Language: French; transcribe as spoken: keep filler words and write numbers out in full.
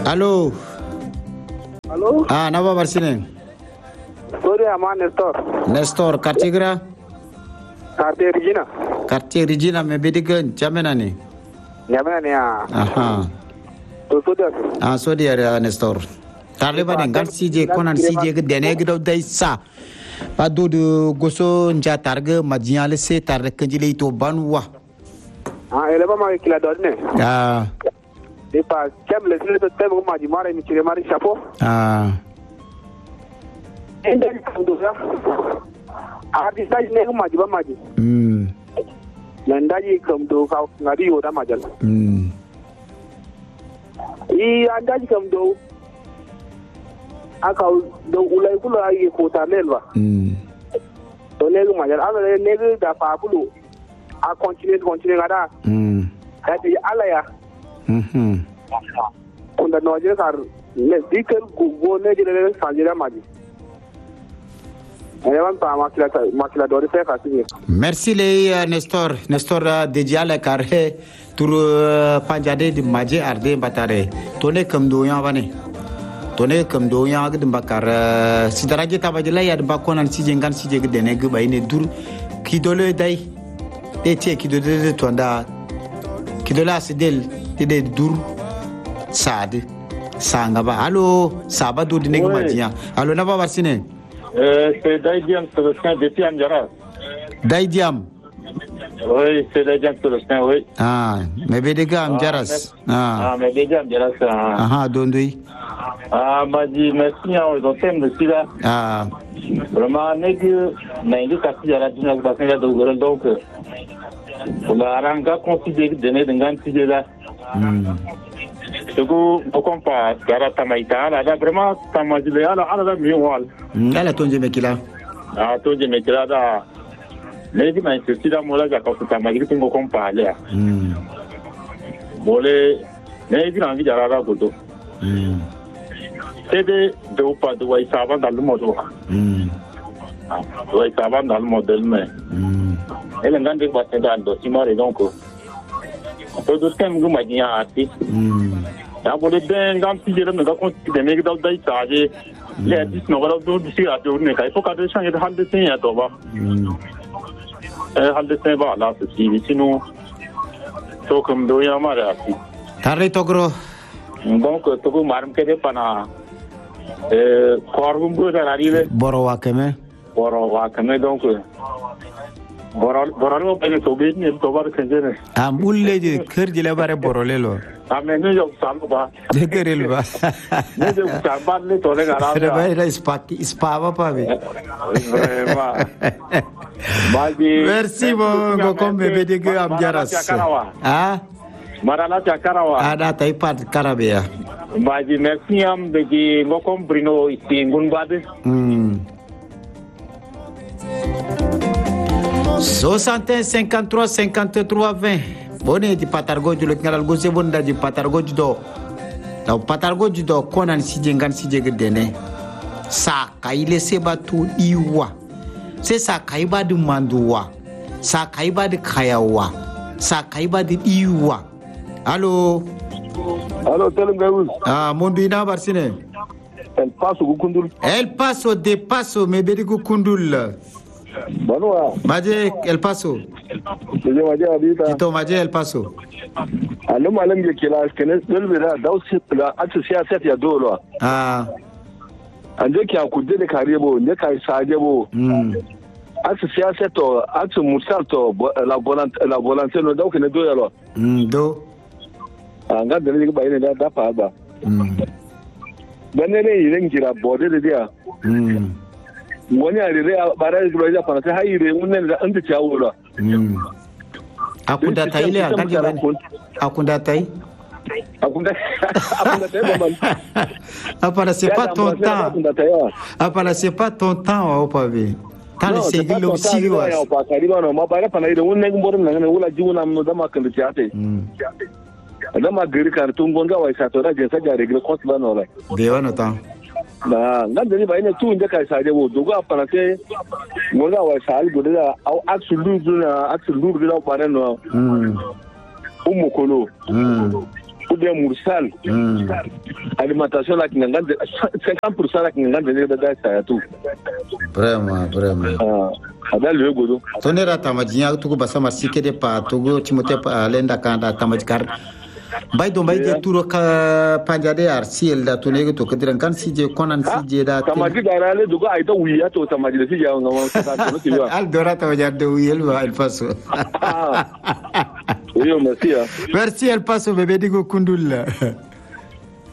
Allô. Allô. Ah, Naba Barsine. Sorry, Ama Nestor. Nestor, quartier gra? Quartier Regina. Quartier Regina, me bedigan, jamenani. Jamenani ah. Aha. To so da. Ah, so dia Nestor. Tarleba ne ngal sije konan sije ge dene ge dai sa. Padu de goso nja targe madiale se targe kanjile to banwa. Ah, ele ba ma kila donne. Ah. De pa kem le sile to temo ma di mare mi tire mari chapeau. Ah. Enda ndo ya. Ah, di sai ne ma di ba ma di. Hmm. Nanda yi kam do ka ngari yo da majal. Hmm. I anda ji kam do aka do ulai kula ayi ko ta melwa. Hmm. To ne ma majal ala ne da fa bulu a continue continue ngada. Hmm. Kati ala ya. Mhm. Kunda noje kar ne dikel go ne jere sanjira maji. Merci les Nestor Nestor de Diala Carré tur panjade di maje arde batare tone kam do ya bane tone kam do ya gid bakar sidaraje tabajela ya bakonan sije ngan sije gid ne gba ine dur kidole dai de tie kidole de tonda kidole asidel de dur sad sanga ba allo sabado de ne gmajiya allo na ba barsine. Euh, c'est Daidiam Sébastien depuis Amdiaras. Daidiam. Oui, c'est Daidiam Sébastien, oui. Ah, mais Bédéga Amdiaras. Ah, mais Bédéga Amdiaras. Ah, Dondui. Ah, m'a dit merci, ils ont fait monsieur là. Ah. Vraiment, nègre, mais il y a la dîner de bassin de donc. On va ranga considérer donner d'un grand sujet là. Tugu bukompa gara tamaita ala vraiment tamajile ala ala miwal ala tonje mekila ah tonje mekila da neji ma insistida mola ja ka tamajile tungo kompa ala mm mole neji rangi jara da godo mm tede do pa do wai saba dal modo mm do wai saba dal model me mm ele ngande ba tenda do simare donc to do tem guma dia ati mm ya bole ben gam ti jere me ga kon ti de me ga dai ta je le dis no wala do di ya do ne kai fo ka de sang de hal de sen ya do ba eh hal de sen ba la si sino to kom do ya mara ati tare togro donc to ko marum ke de pana eh korgum go da arrive boro wa keme boro wa keme donc boro boro no pe to be ni to ba ke jene am ulle je kër ji le bare boro le lo amen ne yo salu ba de kerel ba ne de ba ne to le gara ba ba ira spaki spava pa be merci bon go kombe be de ga am jaras ah marala ta karawa ada tai pat karabea ba di merci am de gi go kombrino istingun bade hmm soixante et un cinquante-trois cinquante-trois vingt bone di patargoju le ngalal go sebonda di patargoju do da patargoju do konan sije ngan sije gedene sa kaile sebatu iwa se sa kaiba di manduwa sa kaiba di kayawa sa kaiba di iwa allo allo telum gawul ah mondu ina barsine El Paso gukundul El Paso de Paso me bedi gukundul Banua. Maje El Paso. Maje maje abita. Tito maje El Paso. Alum alam ye kila kenes delbera dausi la atu siyasat ya dolo. Ah. Anje ki akude de karebo, ne kai sajebo. Mm. Atu siyasat to atu mursal to la volante la volante no dauke ne do yalo. Mm do. Anga de ni ba ine da da pa ba. Mm. Banene yin gira bode de dia. Mm. Wani a rere a barar da ya fara sai hayire wannan da an ta ciyawo la akunda tai le kan je akunda tai akunda akunda tai ba man apara c'est pas ton temps apara c'est pas ton temps au pavé tan c'est gilo siwa ya pa kariba no ma bare pana ire wannan gumborin nan ne wula jiwuna mun da makan da ciyate da ma gari kan tun gonga wai sa to da je sa jare gilo kosba no la de wano ta na ngande ba ine tu nje kai saje bo dogo apana te ngoga wa sal godela au absolute na absolute bila pare no mm umu kono mm ude mursal mm alimentation la kinga cinquante pour cent la kinga de da ta tout vraiment vraiment ah ada le godo tonera tamajinya tugo basama sikede pa tugo timote pa lenda kanda tamajkar bay do bay de turo ka panjade ar siel da tonego to kediran kan sije konan sije da tamaji darale dugo aita wiya to tamaji de sije ngam ka to siwa al dora tawajade wiel wa el paso yo merci merci el paso bebe digo kundul